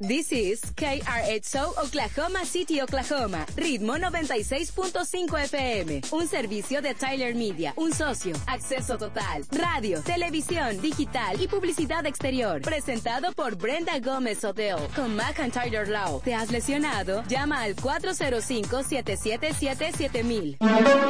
This is KRXO Oklahoma City, Oklahoma. Ritmo 96.5 FM. Un servicio de Tyler Media. Un socio. Acceso total. Radio, televisión, digital y publicidad exterior. Presentado por Brenda Gómez Hotel. Con Mac and Tyler Law. ¿Te has lesionado? Llama al 405-777-7000.